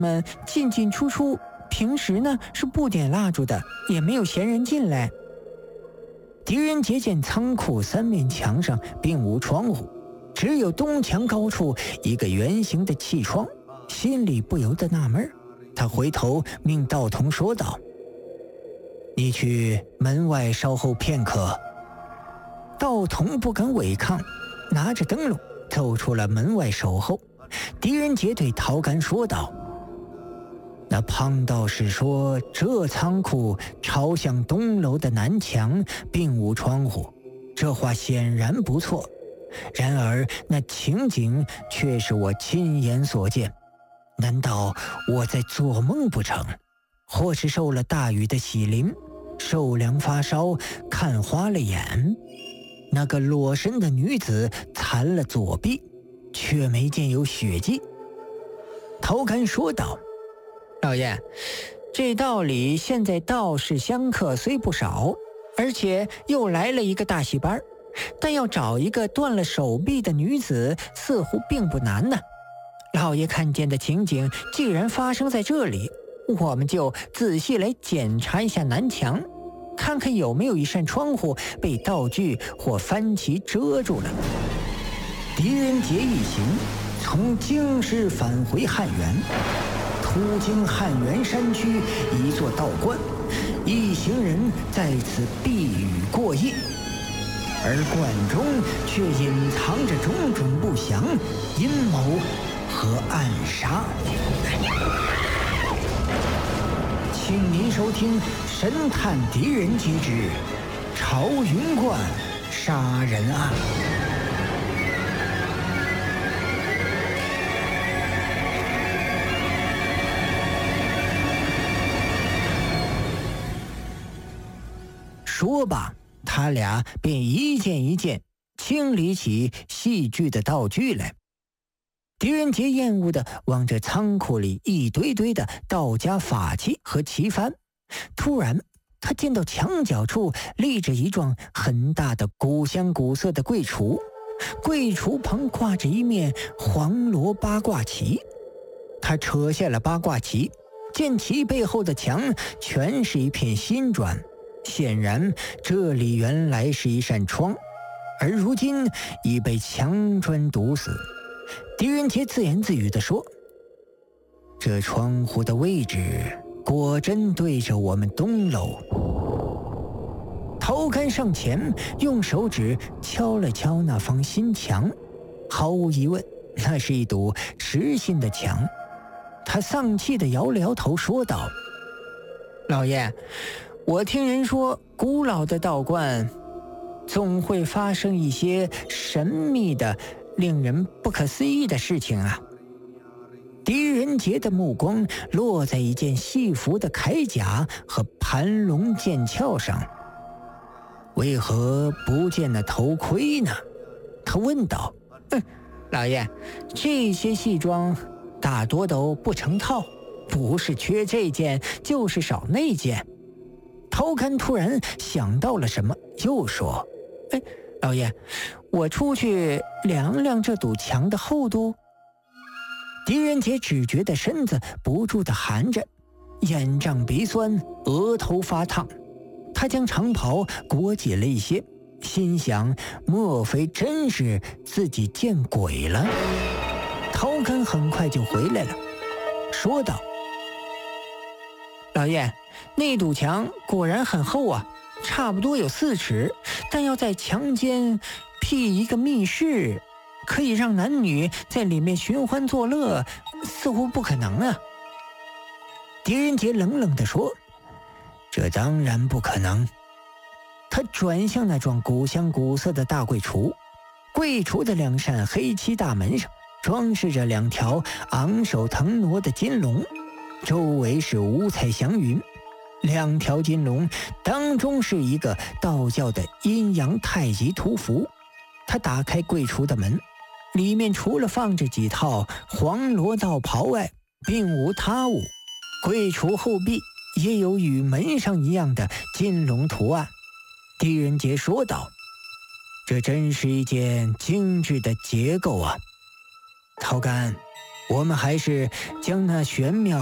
们进进出出，平时呢是不点蜡烛的，也没有闲人进来。狄仁杰见仓库三面墙上并无窗户，只有东墙高处一个圆形的气窗，心里不由得纳闷。他回头命道童说道：“你去门外稍候片刻。”道童不敢违抗，拿着灯笼走出了门外守候。狄仁杰对陶干说道：“那胖道士说这仓库朝向东楼的南墙并无窗户，这话显然不错。然而那情景却是我亲眼所见，难道我在做梦不成？或是受了大雨的洗淋，受凉发烧，看花了眼？那个裸身的女子残了左臂，却没见有血迹。”陶干说道：“老爷，这道里现在道士香客虽不少，而且又来了一个大戏班，但要找一个断了手臂的女子似乎并不难呢。老爷看见的情景既然发生在这里，我们就仔细来检查一下南墙，看看有没有一扇窗户被道具或幡旗遮住了。”狄仁杰一行从京师返回汉源，途经汉源山区一座道观，一行人在此避雨过夜，而观中却隐藏着种种不祥阴谋和暗杀。请您收听《神探狄仁杰之朝云观杀人案》。说罢，他俩便一件一件清理起戏剧的道具来。狄仁杰厌恶地望着仓库里一堆堆的道家法器和旗幡，突然他见到墙角处立着一幢很大的古香古色的柜橱，柜橱旁挂着一面黄罗八卦旗。他扯下了八卦旗，见其背后的墙全是一片新砖，显然这里原来是一扇窗，而如今已被墙砖堵死。狄仁杰自言自语地说：“这窗户的位置果真对着我们东楼。”陶干上前用手指敲了敲那方新墙，毫无疑问，那是一堵实心的墙。他丧气地摇了摇头说道：“老爷，我听人说古老的道观总会发生一些神秘的令人不可思议的事情啊。”狄仁杰的目光落在一件戏服的铠甲和盘龙剑鞘上。“为何不见那头盔呢？”他问道。“老爷，这些戏装大多都不成套，不是缺这件就是少那件。”陶干突然想到了什么，又说：“老爷，我出去量量这堵墙的厚度。”狄仁杰只觉得身子不住地寒着，眼胀鼻酸，额头发烫。他将长袍裹紧了一些，心想莫非真是自己见鬼了。陶干很快就回来了，说道：“老爷，那堵墙果然很厚啊，差不多有4尺，但要在墙间辟一个密室，可以让男女在里面寻欢作乐，似乎不可能啊。”狄仁杰冷冷地说：“这当然不可能。”他转向那幢古香古色的大柜橱，柜橱的2扇黑漆大门上装饰着2条昂首腾挪的金龙，周围是五彩祥云。2条金龙当中是一个道教的阴阳太极图符。他打开柜橱的门，里面除了放着几套黄罗道袍外，并无他物。柜橱后壁也有与门上一样的金龙图案。狄仁杰说道：“这真是一件精致的结构啊。陶干， 我们还是将那玄妙